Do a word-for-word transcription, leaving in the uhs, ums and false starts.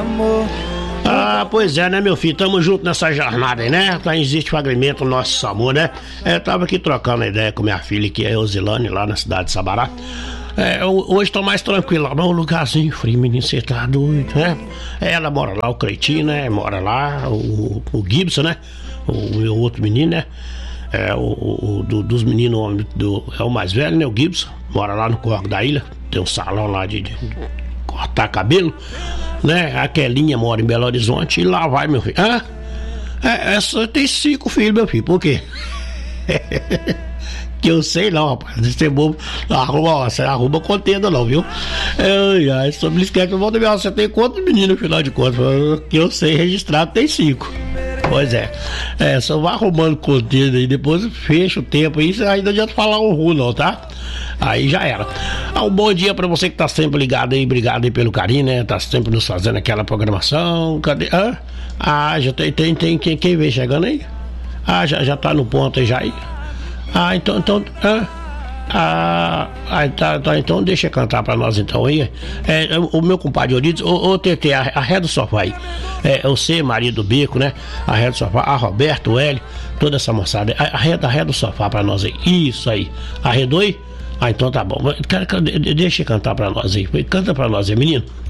amor. Ah, pois é, né, meu filho? Tamo junto nessa jornada aí, né? Tá, existe fragmento nosso SAMU, né? É, tava aqui trocando ideia com minha filha, que é Osilane, lá na cidade de Sabará. É, eu, hoje tô mais tranquilo lá, mas um lugarzinho frio, menino, você tá doido, né? Ela mora lá, o Creitinho, né? Mora lá, o, o Gibson, né? O meu outro menino, né? É, o, o do, dos meninos, do, é o mais velho, né? O Gibson, mora lá no Corgo da Ilha, tem um salão lá de, de cortar cabelo, né? A Kelinha mora em Belo Horizonte e lá vai, meu filho. Ah, é, essa tem cinco filhos, meu filho, por quê? Que eu sei não, rapaz, você bobo, arruma, você arruma contenda não, viu? Ai, ai, só me esquece que eu vou ter, você tem quantos meninos no final de contas? Que eu sei registrado tem cinco. Pois é, é, só vai arrumando contenda aí, depois fecha o tempo aí, aí não adianta falar um ru não, tá? Aí já era. Ah, um bom dia pra você que tá sempre ligado aí, obrigado aí pelo carinho, né? Tá sempre nos fazendo aquela programação, cadê? Ah, ah já tem, tem, tem quem, quem vem chegando aí? Ah, já, já tá no ponto aí já aí? Ah, então, então, ah, ah, ah tá, tá, então deixa eu cantar pra nós então aí. É, o, o meu compadre Euridice, ô, ô T T, arreda do sofá aí. É, você, Maria do Beco, né? Arreda do sofá, a Roberto, o Hélio, toda essa moçada. Arreda, arreda do sofá pra nós aí. Isso aí. Arredou aí? Ah, então tá bom. Deixa eu cantar pra nós aí. Canta pra nós aí, menino.